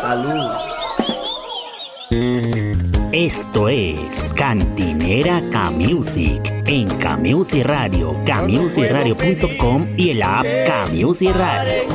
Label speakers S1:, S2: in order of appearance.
S1: Salud.
S2: Esto es Cantinera K-Music en K-Music Radio, kmusicradio.com y el app K-Music Radio.